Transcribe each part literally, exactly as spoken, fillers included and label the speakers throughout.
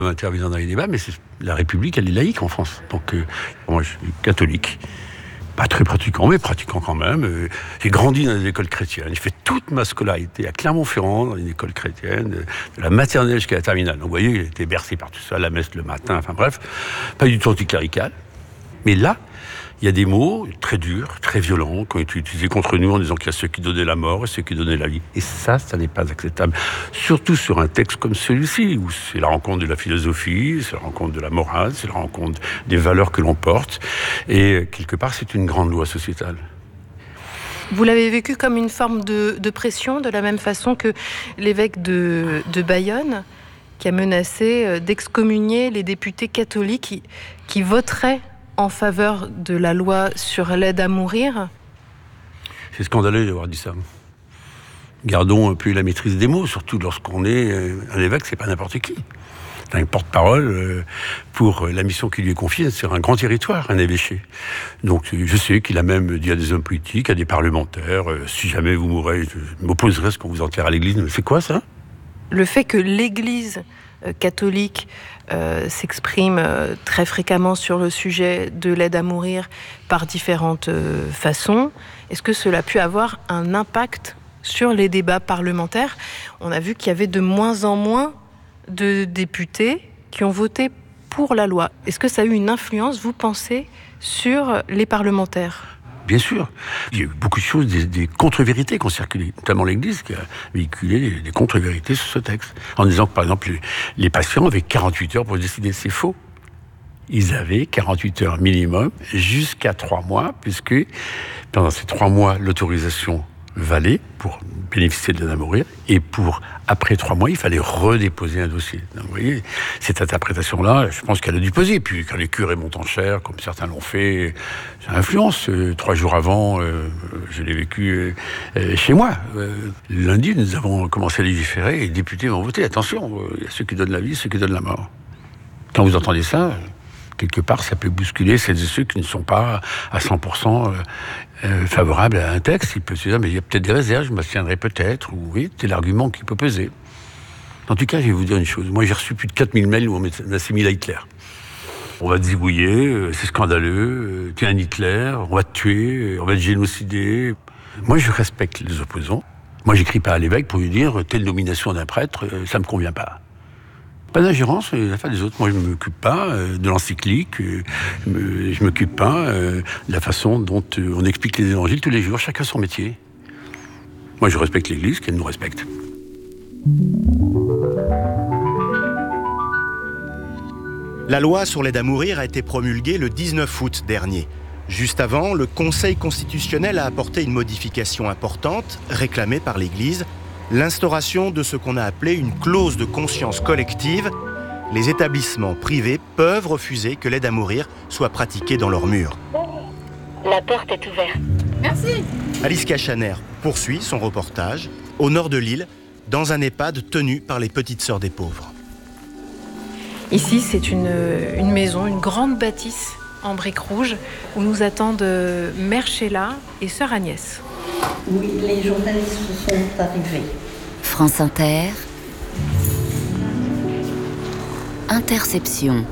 Speaker 1: intervenant dans les débats, mais c'est, la République, elle est laïque en France. Donc, euh, moi, je suis catholique. Pas très pratiquant, mais pratiquant quand même. Euh, j'ai grandi dans des écoles chrétiennes. J'ai fait toute ma scolarité à Clermont-Ferrand, dans une école chrétienne, de, de la maternelle jusqu'à la terminale. Donc, vous voyez, j'ai été bercé par tout ça, la messe le matin, enfin bref, pas du tout anticlérical. Mais là, il y a des mots très durs, très violents, qui ont été utilisés contre nous en disant qu'il y a ceux qui donnaient la mort et ceux qui donnaient la vie. Et ça, ça n'est pas acceptable. Surtout sur un texte comme celui-ci, où c'est la rencontre de la philosophie, c'est la rencontre de la morale, c'est la rencontre des valeurs que l'on porte. Et quelque part, c'est une grande loi sociétale.
Speaker 2: Vous l'avez vécu comme une forme de, de pression, de la même façon que l'évêque de, de Bayonne, qui a menacé d'excommunier les députés catholiques qui, qui voteraient en faveur de la loi sur l'aide à mourir.
Speaker 1: C'est scandaleux d'avoir dit ça. Gardons un peu la maîtrise des mots, surtout lorsqu'on est un évêque, c'est pas n'importe qui. C'est un porte-parole pour la mission qui lui est confiée sur un grand territoire, un évêché. Donc je sais qu'il a même dit à des hommes politiques, à des parlementaires, si jamais vous mourrez, je m'opposerai à ce qu'on vous enterre à l'église. Mais c'est quoi ça ?
Speaker 2: Le fait que l'église catholique euh, s'exprime euh, très fréquemment sur le sujet de l'aide à mourir par différentes euh, façons. Est-ce que cela a pu avoir un impact sur les débats parlementaires ? On a vu qu'il y avait de moins en moins de députés qui ont voté pour la loi. Est-ce que ça a eu une influence, vous pensez, sur les parlementaires ?
Speaker 1: Bien sûr. Il y a eu beaucoup de choses, des, des contre-vérités qui ont circulé, notamment l'Église qui a véhiculé des, des contre-vérités sur ce texte, en disant que, par exemple, les, les patients avaient quarante-huit heures pour décider. C'est faux. Ils avaient quarante-huit heures minimum, jusqu'à trois mois, puisque pendant ces trois mois, l'autorisation valait pour bénéficier de l'aide à mourir, et pour, après trois mois, il fallait redéposer un dossier. Donc, vous voyez, cette interprétation-là, je pense qu'elle a dû peser. Puis quand les curés montent en chair, comme certains l'ont fait, ça influence. Euh, trois jours avant, euh, je l'ai vécu euh, chez moi. Euh, lundi, nous avons commencé à légiférer, et les députés vont voter. Attention, il y a ceux qui donnent la vie, ceux qui donnent la mort. Quand vous entendez ça, quelque part, ça peut bousculer celles et ceux qui ne sont pas à cent pour cent euh, favorables à un texte. Ils peuvent se dire, mais il y a peut-être des réserves, je m'abstiendrai peut-être, ou oui, c'est l'argument qui peut peser. En tout cas, je vais vous dire une chose. Moi, j'ai reçu plus de quatre mille mails où on m'assimile à Hitler. On va te zigouiller, euh, c'est scandaleux, euh, tu es un Hitler, on va te tuer, on va te génocider. Moi, je respecte les opposants. Moi, j'écris pas à l'évêque pour lui dire, telle nomination d'un prêtre, euh, ça me convient pas. Pas d'ingérence, les affaires des autres. Moi, je ne m'occupe pas euh, de l'encyclique, euh, je ne m'occupe pas euh, de la façon dont euh, on explique les évangiles tous les jours, chacun son métier. Moi, je respecte l'Église, qu'elle nous respecte.
Speaker 3: La loi sur l'aide à mourir a été promulguée le dix-neuf août dernier. Juste avant, le Conseil constitutionnel a apporté une modification importante, réclamée par l'Église, l'instauration de ce qu'on a appelé une clause de conscience collective. Les établissements privés peuvent refuser que l'aide à mourir soit pratiquée dans leurs murs.
Speaker 4: La porte est ouverte.
Speaker 5: Merci.
Speaker 3: Alice Cachaner poursuit son reportage au nord de l'île, dans un EHPAD tenu par les Petites Sœurs des Pauvres.
Speaker 2: Ici, c'est une, une maison, une grande bâtisse en briques rouges, où nous attendent Mère Sheila et Sœur Agnès.
Speaker 4: Oui, les journalistes sont arrivés.
Speaker 6: France Inter. Interception.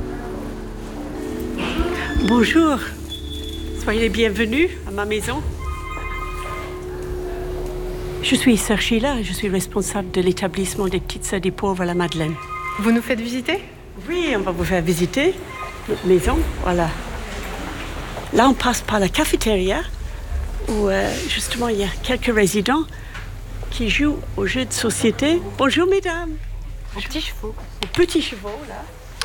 Speaker 7: Bonjour. Soyez les bienvenus à ma maison. Je suis Sœur Sheila, je suis responsable de l'établissement des Petites Sœurs des Pauvres à la Madeleine.
Speaker 2: Vous nous faites visiter ?
Speaker 7: Oui, on va vous faire visiter notre maison. Voilà. Là, on passe par la cafétéria, où euh, justement il y a quelques résidents qui jouent aux jeux de société. Bonjour mesdames.
Speaker 2: Aux petits chevaux.
Speaker 7: Aux petits chevaux, là.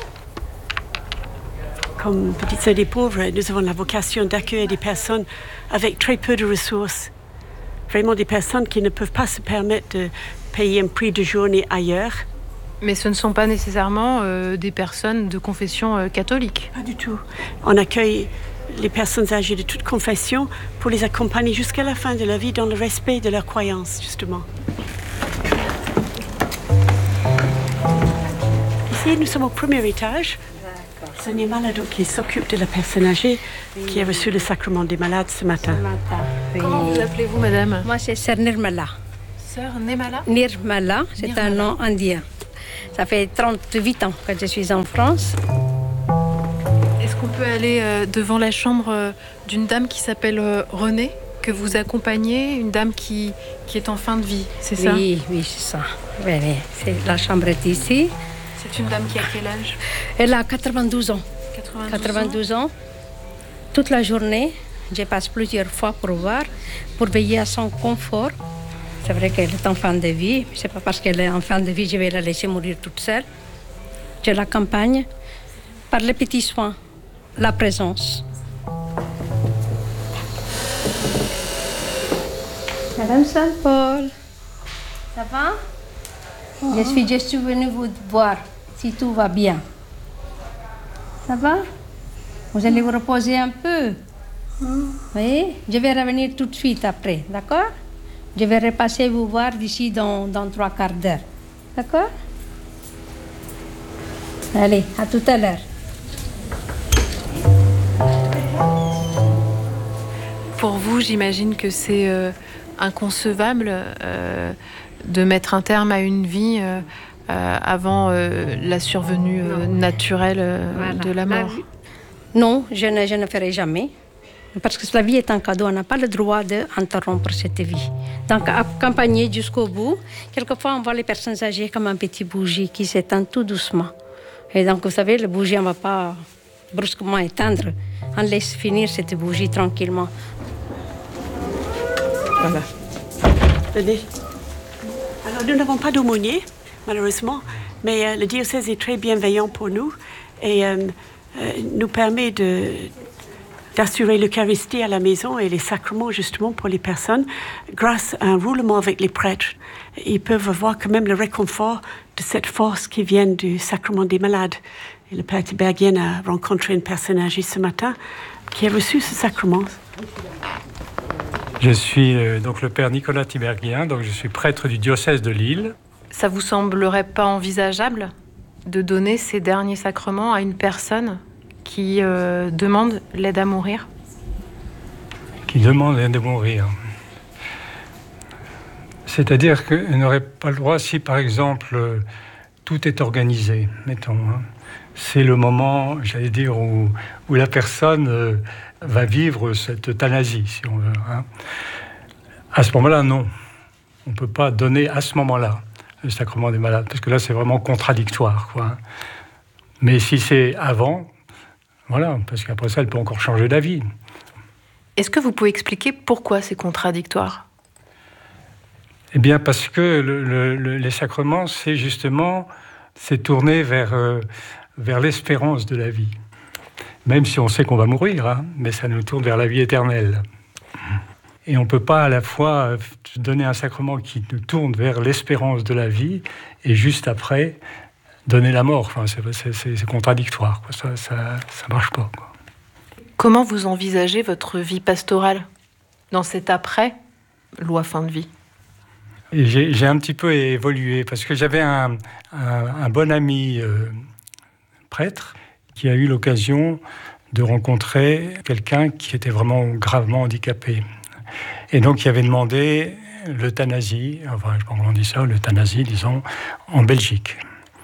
Speaker 7: Comme Petites Sœurs des Pauvres, nous avons la vocation d'accueillir des personnes avec très peu de ressources. Vraiment des personnes qui ne peuvent pas se permettre de payer un prix de journée ailleurs.
Speaker 2: Mais ce ne sont pas nécessairement euh, des personnes de confession euh, catholique.
Speaker 7: Pas du tout. On accueille les personnes âgées de toute confession pour les accompagner jusqu'à la fin de leur vie dans le respect de leurs croyances, justement. Ici, nous sommes au premier étage. C'est un malade qui s'occupe de la personne âgée oui. qui a reçu le sacrement des malades ce matin.
Speaker 2: Ce matin. Oui. Comment vous appelez-vous, madame ?
Speaker 5: Moi, c'est Sœur Nirmala.
Speaker 2: Sœur Nirmala ?
Speaker 5: Nirmala, c'est Nirmala. Un nom indien. Ça fait trente-huit ans que je suis en France.
Speaker 2: Est-ce qu'on peut aller euh, devant la chambre euh, d'une dame qui s'appelle euh, Renée, que vous accompagnez, une dame qui, qui est en fin de vie, c'est ça?
Speaker 5: Oui, oui, c'est ça. Oui, oui. C'est, la chambre est ici.
Speaker 2: C'est une dame qui a quel âge?
Speaker 5: Elle a quatre-vingt-douze ans.
Speaker 2: quatre-vingt-douze,
Speaker 5: quatre-vingt-douze ans. Toute la journée, je passe plusieurs fois pour voir, pour veiller à son confort. C'est vrai qu'elle est en fin de vie. C'est pas parce qu'elle est en fin de vie, je vais la laisser mourir toute seule. Je l'accompagne par les petits soins, la présence. Madame Saint-Paul, ça va? Je suis juste venue vous voir si tout va bien. Ça va? Vous allez vous reposer un peu. Oui? Je vais revenir tout de suite après, d'accord? Je vais repasser vous voir d'ici dans, dans trois quarts d'heure. D'accord? Allez, à tout à l'heure.
Speaker 2: Pour vous, j'imagine que c'est euh, inconcevable euh, de mettre un terme à une vie euh, euh, avant euh, la survenue euh, naturelle euh, voilà. de la mort.
Speaker 5: La non, je ne, je ne ferai jamais. Parce que la vie est un cadeau, on n'a pas le droit d'interrompre cette vie. Donc, accompagner jusqu'au bout. Quelquefois, on voit les personnes âgées comme un petit bougie qui s'éteint tout doucement. Et donc, vous savez, le bougie, on ne va pas brusquement éteindre. On laisse finir cette bougie tranquillement.
Speaker 7: Voilà. Venez. Alors, nous n'avons pas d'aumônier, malheureusement, mais euh, le diocèse est très bienveillant pour nous et euh, euh, nous permet de... d'assurer l'Eucharistie à la maison et les sacrements justement pour les personnes grâce à un roulement avec les prêtres. Ils peuvent avoir quand même le réconfort de cette force qui vient du sacrement des malades. Et le Père Tiberghien a rencontré une personne âgée ce matin qui a reçu ce sacrement.
Speaker 6: Je suis euh, donc le Père Nicolas Tiberghien, donc je suis prêtre du diocèse de Lille.
Speaker 2: Ça vous semblerait pas envisageable de donner ces derniers sacrements à une personne qui euh, demande l'aide à mourir?
Speaker 6: Qui demande l'aide à mourir. C'est-à-dire qu'elle n'aurait pas le droit si, par exemple, euh, tout est organisé, mettons. Hein. C'est le moment, j'allais dire, où, où la personne euh, va vivre cette euthanasie, si on veut. Hein. À ce moment-là, non. On ne peut pas donner à ce moment-là le sacrement des malades, parce que là, c'est vraiment contradictoire, quoi. Mais si c'est avant... Voilà, parce qu'après ça, elle peut encore changer d'avis.
Speaker 2: Est-ce que vous pouvez expliquer pourquoi c'est contradictoire?
Speaker 6: Eh bien, parce que le, le, le, les sacrements, c'est justement, c'est tourné vers, euh, vers l'espérance de la vie. Même si on sait qu'on va mourir, hein, mais ça nous tourne vers la vie éternelle. Et on ne peut pas à la fois donner un sacrement qui nous tourne vers l'espérance de la vie et juste après... donner la mort, enfin, c'est, c'est, c'est contradictoire, quoi. Ça, ça, ça marche pas, quoi.
Speaker 2: Comment vous envisagez votre vie pastorale dans cet après loi fin de vie?
Speaker 6: Et j'ai, j'ai un petit peu évolué parce que j'avais un, un, un bon ami euh, prêtre qui a eu l'occasion de rencontrer quelqu'un qui était vraiment gravement handicapé. Et donc, il avait demandé l'euthanasie, enfin, je sais pas comment on dit ça, l'euthanasie, disons, en Belgique.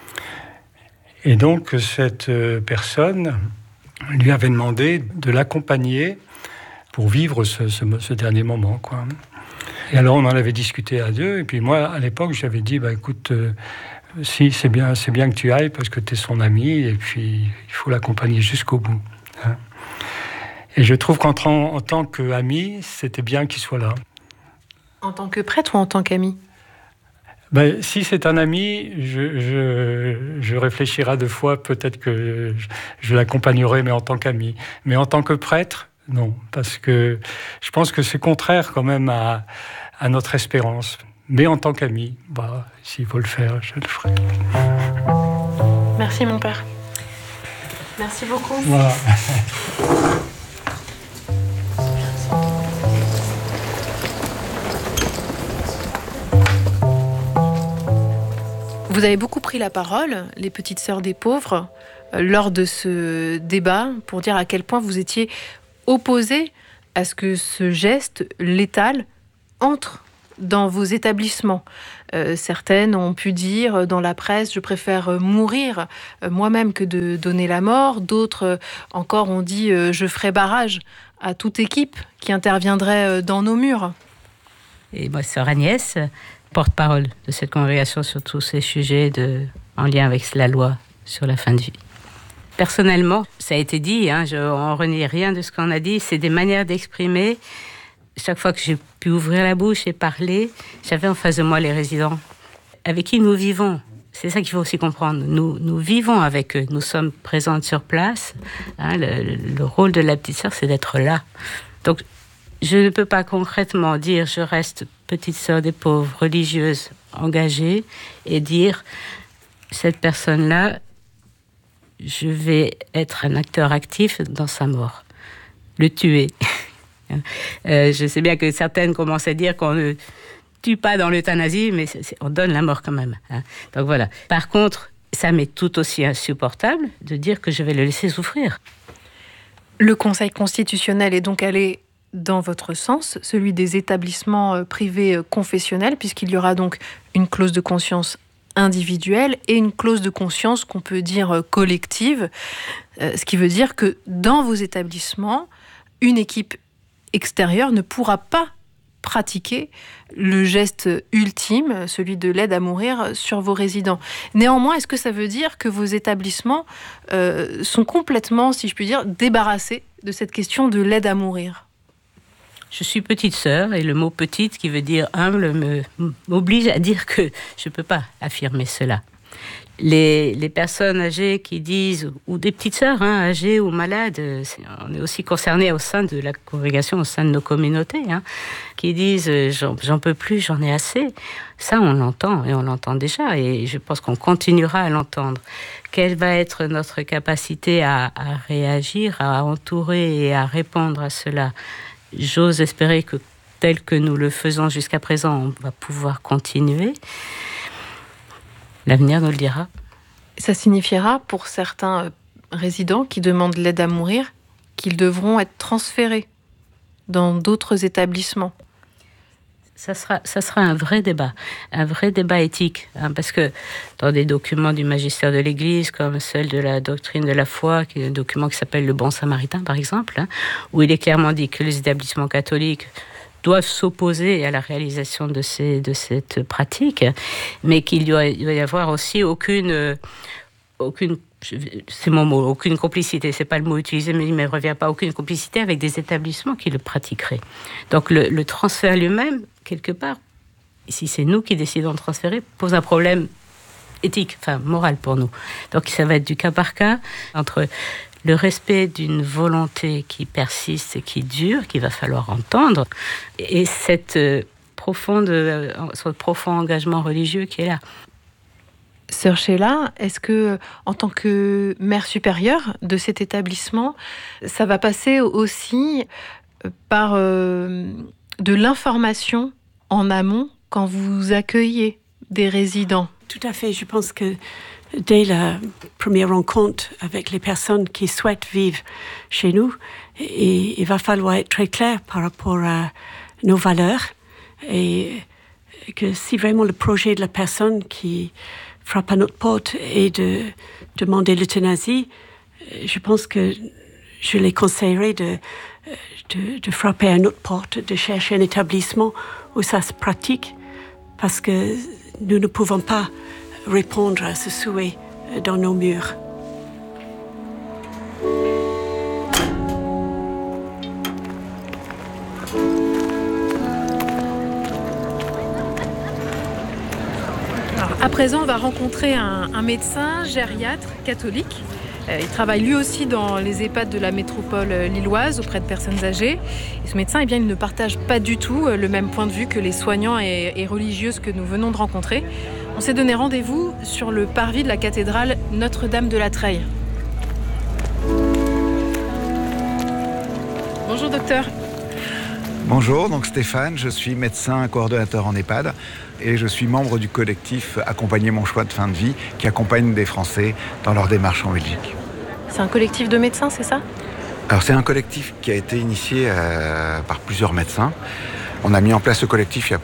Speaker 6: Et donc, cette personne lui avait demandé de l'accompagner pour vivre ce, ce, ce dernier moment, quoi. Et alors, on en avait discuté à deux. Et puis moi, à l'époque, j'avais dit, bah, écoute, euh, si, c'est bien, c'est bien que tu ailles parce que tu es son ami et puis il faut l'accompagner jusqu'au bout. Hein. Et je trouve qu'en en tant qu'ami, c'était bien qu'il soit là.
Speaker 2: En tant que prêtre ou en tant qu'ami?
Speaker 6: Ben, si c'est un ami, je, je, je réfléchirai deux fois, peut-être que je, je l'accompagnerai, mais en tant qu'ami. Mais en tant que prêtre, non, parce que je pense que c'est contraire quand même à, à notre espérance. Mais en tant qu'ami, bah, s'il faut le faire, je le ferai.
Speaker 2: Merci mon père. Merci beaucoup.
Speaker 6: Voilà.
Speaker 2: Vous avez beaucoup pris la parole, les petites sœurs des pauvres, euh, lors de ce débat, pour dire à quel point vous étiez opposés à ce que ce geste létal entre dans vos établissements. Euh, certaines ont pu dire dans la presse « je préfère mourir euh, moi-même que de donner la mort ». D'autres euh, encore ont dit euh, « je ferai barrage à toute équipe qui interviendrait euh, dans nos murs ».
Speaker 8: Et moi, sœur Agnès, porte-parole de cette congrégation sur tous ces sujets de, en lien avec la loi sur la fin de vie. Personnellement, ça a été dit, hein, je ne renie rien de ce qu'on a dit, c'est des manières d'exprimer. Chaque fois que j'ai pu ouvrir la bouche et parler, j'avais en face de moi les résidents avec qui nous vivons. C'est ça qu'il faut aussi comprendre. Nous, nous vivons avec eux, nous sommes présentes sur place. Hein, le, le rôle de la petite sœur, c'est d'être là. Donc, je ne peux pas concrètement dire je reste petite sœur des pauvres, religieuse, engagée, et dire cette personne-là, je vais être un acteur actif dans sa mort. Le tuer. euh, je sais bien que certaines commencent à dire qu'on ne tue pas dans l'euthanasie, mais c'est, c'est, on donne la mort quand même. Hein. Donc voilà. Par contre, ça m'est tout aussi insupportable de dire que je vais le laisser souffrir.
Speaker 2: Le Conseil constitutionnel est donc allé dans votre sens, celui des établissements privés confessionnels, puisqu'il y aura donc une clause de conscience individuelle et une clause de conscience qu'on peut dire collective, euh, ce qui veut dire que dans vos établissements, une équipe extérieure ne pourra pas pratiquer le geste ultime, celui de l'aide à mourir sur vos résidents. Néanmoins, est-ce que ça veut dire que vos établissements euh, sont complètement, si je puis dire, débarrassés de cette question de l'aide à mourir ?
Speaker 8: Je suis petite sœur et le mot petite qui veut dire humble me, m'oblige à dire que je ne peux pas affirmer cela. Les, les personnes âgées qui disent, ou des petites sœurs hein, âgées ou malades, on est aussi concernés au sein de la congrégation, au sein de nos communautés, hein, qui disent j'en, j'en peux plus, j'en ai assez. Ça, on l'entend et on l'entend déjà et je pense qu'on continuera à l'entendre. Quelle va être notre capacité à, à réagir, à entourer et à répondre à cela ? J'ose espérer que, tel que nous le faisons jusqu'à présent, on va pouvoir continuer. L'avenir nous le dira.
Speaker 2: Ça signifiera, pour certains résidents qui demandent l'aide à mourir, qu'ils devront être transférés dans d'autres établissements.
Speaker 8: Ça sera, ça sera un vrai débat, un vrai débat éthique. Hein, parce que dans des documents du magistère de l'Église, comme celle de la doctrine de la foi, qui est un document qui s'appelle le Bon Samaritain, par exemple, hein, où il est clairement dit que les établissements catholiques doivent s'opposer à la réalisation de, ces, de cette pratique, mais qu'il doit, il doit y avoir aussi aucune... aucune c'est mon mot, aucune complicité, c'est pas le mot utilisé, mais il ne me revient pas, aucune complicité avec des établissements qui le pratiqueraient. Donc le, le transfert lui-même, quelque part, si c'est nous qui décidons de transférer, pose un problème éthique, enfin moral pour nous. Donc ça va être du cas par cas, entre le respect d'une volonté qui persiste et qui dure, qu'il va falloir entendre, et cette profonde, ce profond engagement religieux qui est là.
Speaker 2: Sœur Sheila, est-ce que, en tant que mère supérieure de cet établissement, ça va passer aussi par euh, de l'information en amont quand vous accueillez des résidents?
Speaker 7: Tout à fait. Je pense que dès la première rencontre avec les personnes qui souhaitent vivre chez nous, il, il va falloir être très clair par rapport à nos valeurs et que si vraiment le projet de la personne qui frappe à notre porte et de demander l'euthanasie, je pense que je les conseillerais de, de, de frapper à notre porte, de chercher un établissement où ça se pratique, parce que nous ne pouvons pas répondre à ce souhait dans nos murs.
Speaker 2: À présent, on va rencontrer un, un médecin gériatre catholique. Euh, il travaille lui aussi dans les EHPAD de la métropole lilloise auprès de personnes âgées. Et ce médecin, eh bien, il ne partage pas du tout le même point de vue que les soignants et, et religieuses que nous venons de rencontrer. On s'est donné rendez-vous sur le parvis de la cathédrale Notre-Dame de la Treille. Bonjour docteur.
Speaker 9: Bonjour, donc Stéphane, je suis médecin coordonnateur en EHPAD et je suis membre du collectif Accompagner mon choix de fin de vie qui accompagne des Français dans leur démarche en Belgique.
Speaker 2: C'est un collectif de médecins, c'est ça ?
Speaker 9: Alors c'est un collectif qui a été initié euh, par plusieurs médecins. On a mis en place ce collectif il y a à peu près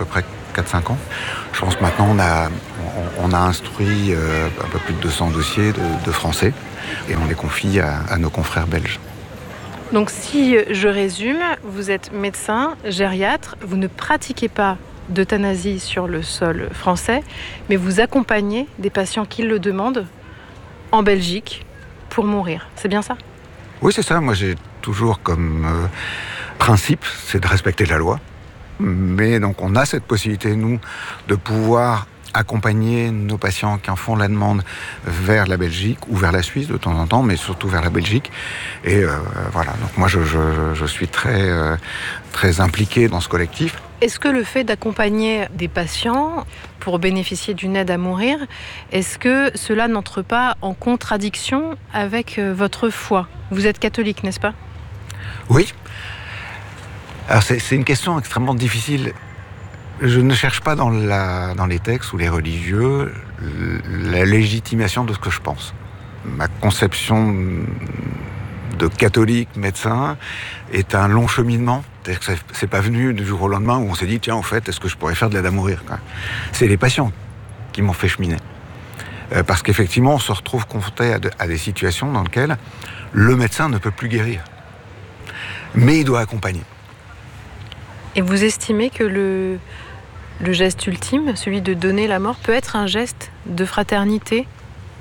Speaker 9: quatre cinq ans. Je pense que maintenant on a, on, on a instruit euh, un peu plus de deux cents dossiers de, de français et on les confie à, à nos confrères belges.
Speaker 2: Donc si je résume, vous êtes médecin, gériatre, vous ne pratiquez pas d'euthanasie sur le sol français, mais vous accompagnez des patients qui le demandent en Belgique pour mourir. C'est bien ça ?
Speaker 9: Oui, c'est ça. Moi, j'ai toujours comme euh, principe, c'est de respecter la loi. Mais donc, on a cette possibilité, nous, de pouvoir accompagner nos patients qui en font la demande vers la Belgique ou vers la Suisse de temps en temps, mais surtout vers la Belgique. Et euh, voilà, donc moi je, je, je suis très, euh, très impliqué dans ce collectif.
Speaker 2: Est-ce que le fait d'accompagner des patients pour bénéficier d'une aide à mourir, est-ce que cela n'entre pas en contradiction avec votre foi ? Vous êtes catholique, n'est-ce pas ?
Speaker 9: Oui. Alors c'est, c'est une question extrêmement difficile. Je ne cherche pas dans, la, dans les textes ou les religieux la légitimation de ce que je pense. Ma conception de catholique, médecin, est un long cheminement. C'est-à-dire que c'est pas venu du jour au lendemain où on s'est dit, tiens, en fait, est-ce que je pourrais faire de l'aide à mourir ? C'est les patients qui m'ont fait cheminer. Euh, parce qu'effectivement, on se retrouve confronté à, de, à des situations dans lesquelles le médecin ne peut plus guérir. Mais il doit accompagner.
Speaker 2: Et vous estimez que le, le geste ultime, celui de donner la mort, peut être un geste de fraternité chrétienne ?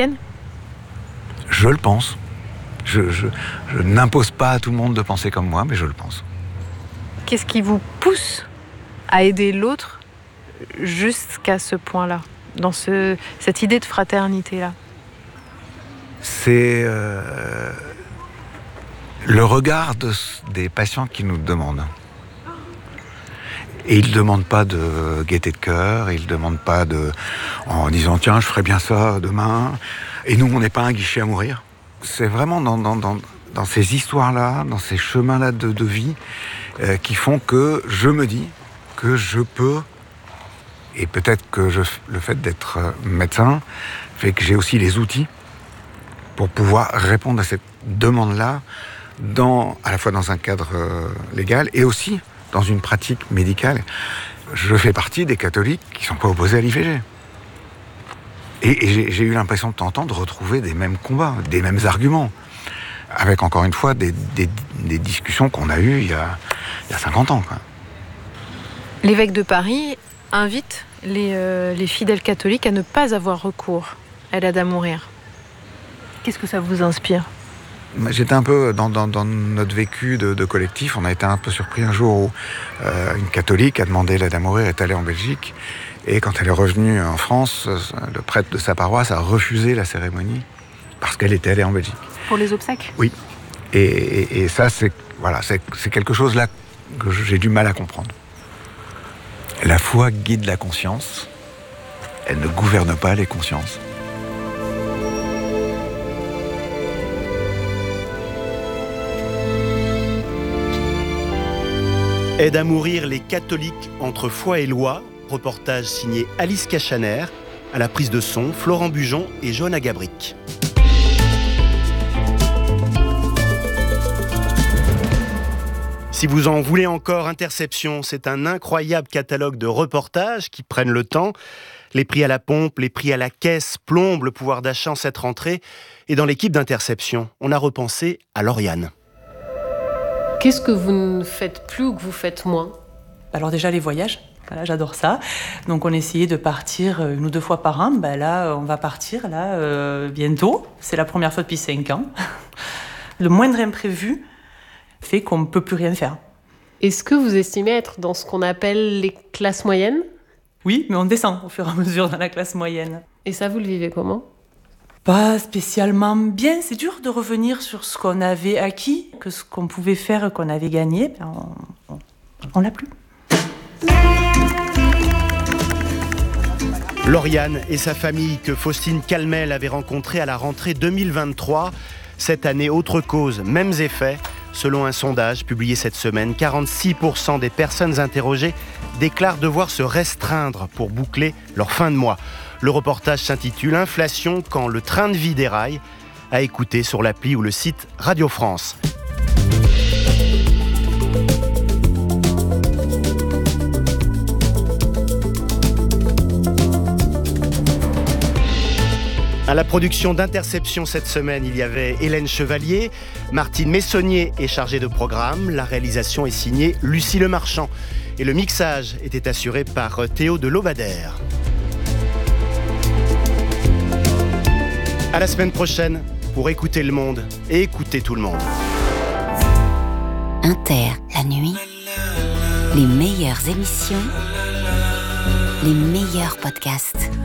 Speaker 9: Je le pense. Je, je, je n'impose pas à tout le monde de penser comme moi, mais je le pense.
Speaker 2: Qu'est-ce qui vous pousse à aider l'autre jusqu'à ce point-là, dans ce, cette idée de fraternité-là ?
Speaker 9: C'est euh, le regard de, des patients qui nous demandent. Et ils ne demandent pas de gaieté de cœur, ils ne demandent pas de, en disant « tiens, je ferai bien ça demain ». Et nous, on n'est pas un guichet à mourir. C'est vraiment dans, dans, dans, dans ces histoires-là, dans ces chemins-là de, de vie, euh, qui font que je me dis que je peux, et peut-être que je, le fait d'être médecin fait que j'ai aussi les outils pour pouvoir répondre à cette demande-là, dans, à la fois dans un cadre euh, légal et aussi dans une pratique médicale. Je fais partie des catholiques qui ne sont pas opposés à l'I V G. Et, et j'ai, j'ai eu l'impression de temps en temps de retrouver des mêmes combats, des mêmes arguments, avec encore une fois des, des, des discussions qu'on a eues il y a, il y a cinquante ans. Quoi.
Speaker 2: L'évêque de Paris invite les, euh, les fidèles catholiques à ne pas avoir recours à l'aide à mourir. Qu'est-ce que ça vous inspire ?
Speaker 9: J'étais un peu dans, dans, dans notre vécu de, de collectif, on a été un peu surpris un jour où euh, une catholique a demandé l'aide à mourir, est allée en Belgique, et quand elle est revenue en France, le prêtre de sa paroisse a refusé la cérémonie parce qu'elle était allée en Belgique.
Speaker 2: Pour les obsèques ?
Speaker 9: Oui. Et, et, et ça, c'est, voilà, c'est, c'est quelque chose là que j'ai du mal à comprendre. La foi guide la conscience, elle ne gouverne pas les consciences.
Speaker 3: Aide à mourir les catholiques entre foi et loi. Reportage signé Alice Cachaner. À la prise de son, Florent Bujon et Johanna Gabrick. Si vous en voulez encore, Interception, c'est un incroyable catalogue de reportages qui prennent le temps. Les prix à la pompe, les prix à la caisse plombent le pouvoir d'achat en cette rentrée. Et dans l'équipe d'Interception, on a repensé à Lauriane.
Speaker 10: Qu'est-ce que vous ne faites plus ou que vous faites moins ?
Speaker 11: Alors déjà les voyages, voilà, j'adore ça. Donc on essayait de partir une ou deux fois par an. Ben là, on va partir là euh, bientôt. C'est la première fois depuis cinq ans. Le moindre imprévu fait qu'on ne peut plus rien faire.
Speaker 10: Est-ce que vous estimez être dans ce qu'on appelle les classes moyennes ?
Speaker 11: Oui, mais on descend au fur et à mesure dans la classe moyenne.
Speaker 10: Et ça, vous le vivez comment ?
Speaker 11: Pas spécialement bien. C'est dur de revenir sur ce qu'on avait acquis, que ce qu'on pouvait faire, qu'on avait gagné. Ben on, on, on l'a plus.
Speaker 3: Lauriane et sa famille que Faustine Calmel avait rencontrée à la rentrée deux mille vingt-trois. Cette année, autre cause, mêmes effets. Selon un sondage publié cette semaine, quarante-six pour cent des personnes interrogées déclarent devoir se restreindre pour boucler leur fin de mois. Le reportage s'intitule « Inflation quand le train de vie déraille » à écouter sur l'appli ou le site Radio France. À la production d'Interception cette semaine, il y avait Hélène Chevalier, Martine Messonnier est chargée de programme, la réalisation est signée Lucie Lemarchand et le mixage était assuré par Théo de Lovadère. À la semaine prochaine pour écouter le monde et écouter tout le monde.
Speaker 12: Inter, la nuit, les meilleures émissions, les meilleurs podcasts.